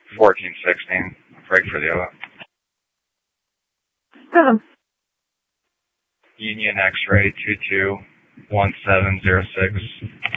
1416. Break for the other. Union X-ray 221706.